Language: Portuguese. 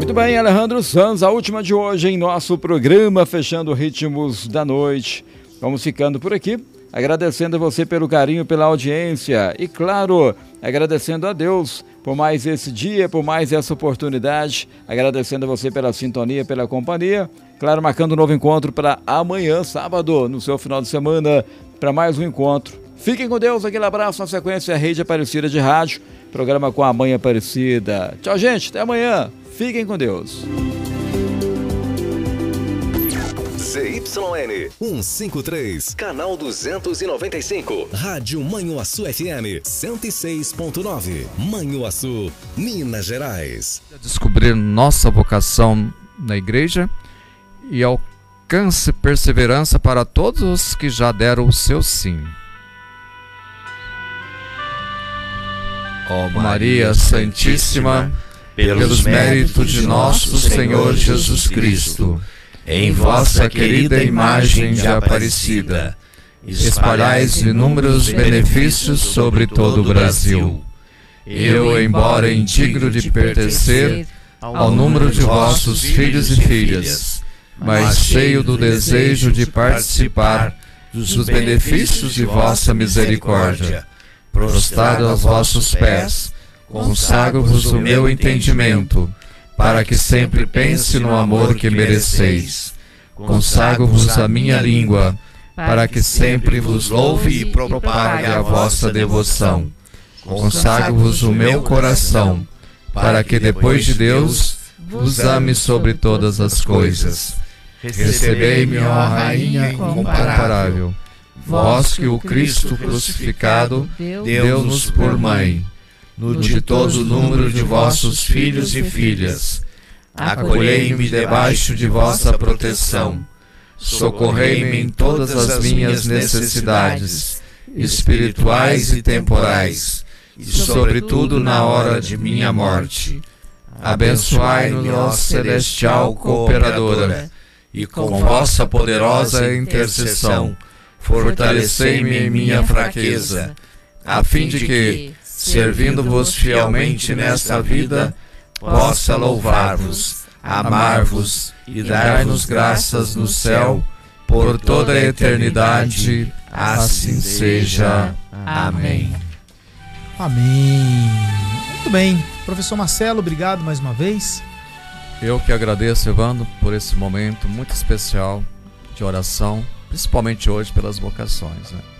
Muito bem, Alejandro Sanz, a última de hoje em nosso programa, fechando Ritmos da Noite. Vamos ficando por aqui, agradecendo a você pelo carinho, pela audiência e, claro, agradecendo a Deus por mais esse dia, por mais essa oportunidade, agradecendo a você pela sintonia, pela companhia, claro, marcando um novo encontro para amanhã, sábado, no seu final de semana, para mais um encontro. Fiquem com Deus, aquele abraço, na sequência, a Rede Aparecida de Rádio, programa com a Mãe Aparecida. Tchau, gente, até amanhã. Fiquem com Deus. ZYN 153, canal 295. Rádio Manhuaçu FM 106.9. Manhuaçu, Minas Gerais. Descobrir nossa vocação na igreja e alcance perseverança para todos os que já deram o seu sim. Ó Maria Santíssima, pelos méritos de nosso Senhor Jesus Cristo, em vossa querida imagem de Aparecida, espalhais inúmeros benefícios sobre todo o Brasil. Eu, embora indigno de pertencer ao número de vossos filhos e filhas, mas cheio do desejo de participar dos benefícios de vossa misericórdia, prostrado aos vossos pés, consagro-vos o meu entendimento, para que sempre pense no amor que mereceis. Consagro-vos a minha língua, para que sempre vos louve e propague a vossa devoção. Consagro-vos o meu coração, para que depois de Deus vos ame sobre todas as coisas. Recebei-me, ó Rainha incomparável, vós que o Cristo crucificado deu-nos por mãe, no ditoso número de vossos filhos e filhas. Acolhei-me debaixo de vossa proteção. Socorrei-me em todas as minhas necessidades, espirituais e temporais, e sobretudo na hora de minha morte. Abençoai-nos, ó celestial cooperadora, e com vossa poderosa intercessão, fortalecei-me em minha fraqueza, a fim de que, servindo-vos fielmente nesta vida, possa louvar-vos, amar-vos e dar-nos graças no céu por toda a eternidade. Assim seja. Amém. Amém. Muito bem. Professor Marcelo, obrigado mais uma vez. Eu que agradeço, Evandro, por esse momento muito especial de oração, principalmente hoje pelas vocações, né?